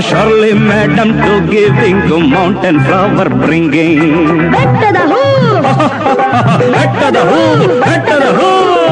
Shirley madam to giving to mountain flower bringing. ಬೆಟ್ಟದ ಹೂ ಬೆಟ್ಟದ ಹೂ ಬೆಟ್ಟದ ಹೂ.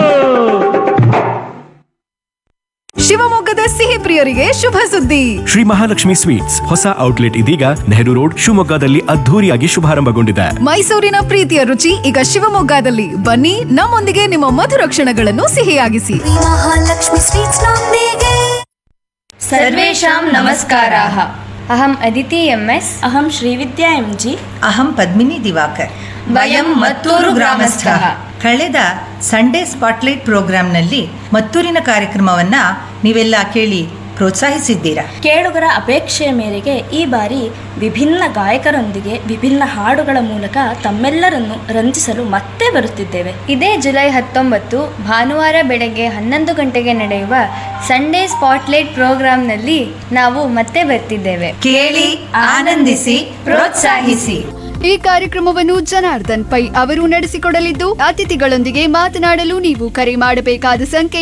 ಶಿವಮೊಗ್ಗದ ಸಿಹಿ ಪ್ರಿಯರಿಗೆ ಶುಭ ಸುದ್ದಿ. ಶ್ರೀ ಮಹಾಲಕ್ಷ್ಮಿ ಸ್ವೀಟ್ಸ್ ಹೊಸ ಔಟ್ಲೆಟ್ ಇದೀಗ ನೆಹರು ರೋಡ್ ಶಿವಮೊಗ್ಗದಲ್ಲಿ ಅದ್ಧೂರಿಯಾಗಿ ಶುಭಾರಂಭಗೊಂಡಿದೆ. ಮೈಸೂರಿನ ಪ್ರೀತಿಯ ರುಚಿ ಈಗ ಶಿವಮೊಗ್ಗದಲ್ಲಿ. ಬನ್ನಿ, ನಮ್ಮೊಂದಿಗೆ ನಿಮ್ಮ ಮಧುರ ಕ್ಷಣಗಳನ್ನು ಸಿಹಿಯಾಗಿಸಿ. ಮಹಾಲಕ್ಷ್ಮಿ ಸ್ವೀಟ್ಸ್ ನೊಂದಿಗೆ. ಸರ್ವೇಷಾಂ ನಮಸ್ಕಾರಾಃ. ಅಹಂ ಅದಿತಿ ಎಂ.ಎಸ್. ಅಹಂ ಶ್ರೀವಿದ್ಯಾ ಎಂ.ಜಿ. ಅಹಂ ಪದ್ಮಿನಿ ದಿವಾಕರ್. ವಯಂ ಮತ್ತೂರು ಗ್ರಾಮಸ್ಥಃ. ಕಳೆದ ಸಂಡೇ ಸ್ಪಾಟ್ಲೈಟ್ ಪ್ರೋಗ್ರಾಂನಲ್ಲಿ ಮತ್ತೂರಿನ ಕಾರ್ಯಕ್ರಮವನ್ನ ನೀವೆಲ್ಲ ಕೇಳಿ ಪ್ರೋತ್ಸಾಹಿಸಿದ್ದೀರಾ. ಕೇಳುಗರ ಅಪೇಕ್ಷೆಯ ಮೇರೆಗೆ ಈ ಬಾರಿ ವಿಭಿನ್ನ ಗಾಯಕರೊಂದಿಗೆ ವಿಭಿನ್ನ ಹಾಡುಗಳ ಮೂಲಕ ತಮ್ಮೆಲ್ಲರನ್ನು ರಂಜಿಸಲು ಮತ್ತೆ ಬರುತ್ತಿದ್ದೇವೆ. ಇದೇ ಜುಲೈ 19 ಭಾನುವಾರ ಬೆಳಗ್ಗೆ 11 ಗಂಟೆಗೆ ನಡೆಯುವ ಸಂಡೇ ಸ್ಪಾಟ್ಲೈಟ್ ಪ್ರೋಗ್ರಾಂನಲ್ಲಿ ನಾವು ಮತ್ತೆ ಬರ್ತಿದ್ದೇವೆ. ಕೇಳಿ, ಆನಂದಿಸಿ, ಪ್ರೋತ್ಸಾಹಿಸಿ. ಈ ಕಾರ್ಯಕ್ರಮವನ್ನು ಜನಾರ್ದನ್ ಪೈ ಅವರು ನಡೆಸಿಕೊಡಲಿದ್ದು, ಅತಿಥಿಗಳೊಂದಿಗೆ ಮಾತನಾಡಲು ನೀವು ಕರೆ ಮಾಡಬೇಕಾದ ಸಂಖ್ಯೆ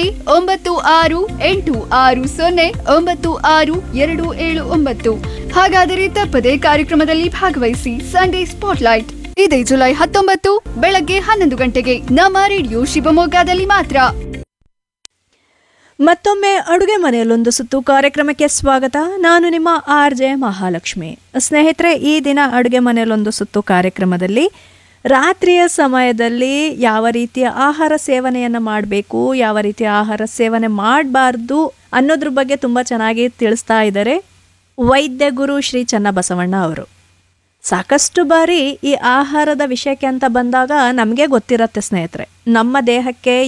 9660969279. ಹಾಗಾದರೆ ತಪ್ಪದೆ ಕಾರ್ಯಕ್ರಮದಲ್ಲಿ ಭಾಗವಹಿಸಿ. ಸಂಡೇ ಸ್ಪಾಟ್ಲೈಟ್ ಇದೇ ಜುಲೈ 19 ಬೆಳಗ್ಗೆ 11 ಗಂಟೆಗೆ ನಮ್ಮ ರೇಡಿಯೋ ಶಿವಮೊಗ್ಗದಲ್ಲಿ ಮಾತ್ರ. ಮತ್ತೊಮ್ಮೆ ಅಡುಗೆ ಮನೆಯಲ್ಲೊಂದು ಸುತ್ತು ಕಾರ್ಯಕ್ರಮಕ್ಕೆ ಸ್ವಾಗತ. ನಾನು ನಿಮ್ಮ RJ ಮಹಾಲಕ್ಷ್ಮಿ. ಸ್ನೇಹಿತರೆ, ಈ ದಿನ ಅಡುಗೆ ಮನೆಯಲ್ಲೊಂದು ಸುತ್ತು ಕಾರ್ಯಕ್ರಮದಲ್ಲಿ ರಾತ್ರಿಯ ಸಮಯದಲ್ಲಿ ಯಾವ ರೀತಿಯ ಆಹಾರ ಸೇವನೆಯನ್ನು ಮಾಡಬೇಕು, ಯಾವ ರೀತಿಯ ಆಹಾರ ಸೇವನೆ ಮಾಡಬಾರ್ದು ಅನ್ನೋದ್ರ ಬಗ್ಗೆ ತುಂಬ ಚೆನ್ನಾಗಿ ತಿಳಿಸ್ತಾ ಇದ್ದಾರೆ ವೈದ್ಯ ಗುರು ಶ್ರೀ ಚನ್ನಬಸವಣ್ಣ ಅವರು. ಸಾಕಷ್ಟು ಬಾರಿ ಈ ಆಹಾರದ ವಿಷಯಕ್ಕೆ ಅಂತ ಬಂದಾಗ ನಮಗೆ ಗೊತ್ತಿರುತ್ತೆ ಸ್ನೇಹಿತರೆ, ನಮ್ಮ ದೇಹಕ್ಕೆ